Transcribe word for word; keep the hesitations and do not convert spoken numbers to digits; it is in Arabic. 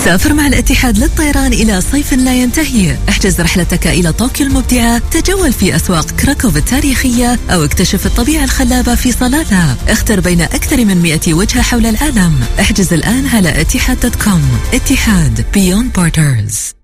سافر مع الاتحاد للطيران إلى صيف لا ينتهي. احجز رحلتك إلى طوكيو المبدعة، تجول في أسواق كراكوف التاريخية أو اكتشف الطبيعة الخلابة في صالاتها. اختر بين أكثر من مئة وجهة حول العالم. احجز الآن على اتحاد دوت كوم. اتحاد Beyond Borders.